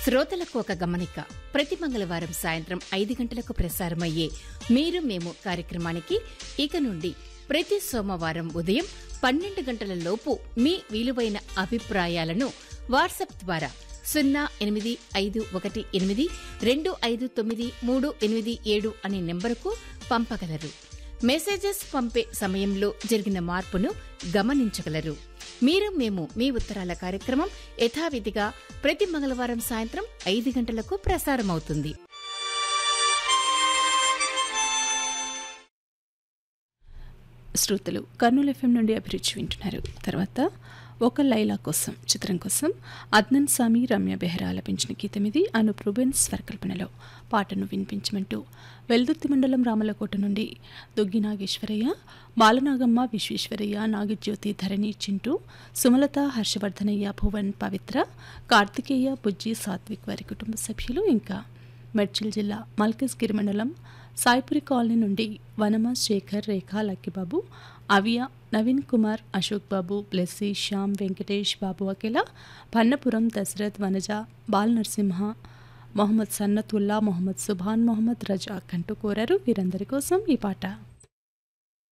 శ్రోతలకు ఒక గమనిక. ప్రతి మంగళవారం సాయంత్రం 5 గంటలకు ప్రసారమయ్యే మీరు మేము కార్యక్రమానికి ఇక నుండి ప్రతి సోమవారం ఉదయం 12 గంటల లోపు మీ విలువైన అభిప్రాయాలను వాట్సాప్ ద్వారా 0851825937 అనే నెంబరుకు పంపగలరు. మెసేజెస్ పంపే సమయంలో జరిగిన మార్పును గమనించగలరు. మీరు మేము మీ ఉత్తరాల కార్యక్రమం యథావిధిగా ప్రతి మంగళవారం సాయంత్రం 5 గంటలకు ప్రసారమవుతుంది. శ్రోతలు కర్నూలు ఎఫ్ఎం నుండి అభిరుచి వింటున్నారు. తర్వాత ఒక లైలా కోసం చిత్రం కోసం అద్నన్ సామి, రమ్య బెహ్రా ఆలపించిన గీతం ఇది. అనూప్ రూబెన్స్ స్వరకల్పనలో పాటను వినిపించమంటూ వెల్దుర్తి మండలం రామలకోట నుండి దొగ్గి నాగేశ్వరయ్య, బాలనాగమ్మ, విశ్వేశ్వరయ్య, నాగజ్యోతి, ధరణి, చింటూ, సుమలత, హర్షవర్ధనయ్య, భువన్, పవిత్ర, కార్తికేయ, బుజ్జి, సాత్విక్ వారి కుటుంబ సభ్యులు, ఇంకా మేడ్చల్ జిల్లా మల్కజ్గిరి మండలం సాయిపురి కాలనీ నుండి వనమ, శేఖర్, రేఖ, లక్కిబాబు, అవియా, నవీన్ కుమార్, అశోక్ బాబు, బ్లెస్సీ, శ్యామ్, వెంకటేష్, బాబు అఖిల, పన్నపురం, దశరథ్, వనజ, బాల్ నరసింహ, మొహమ్మద్ సన్నతుల్లా, మొహమ్మద్ సుభాన్, మొహమ్మద్ రజా కంటూ కోరారు. వీరందరి కోసం ఈ పాట.